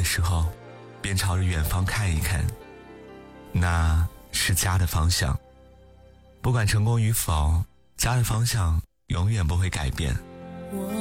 的时候，便朝着远方看一看，那是家的方向。不管成功与否，家的方向永远不会改变。